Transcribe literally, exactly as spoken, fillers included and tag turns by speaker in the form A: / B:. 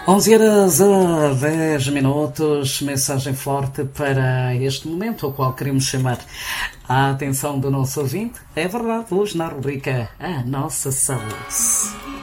A: onze horas a dez minutos, mensagem forte para este momento, ao qual queremos chamar a atenção do nosso ouvinte. É verdade, hoje na rubrica A Nossa Saúde.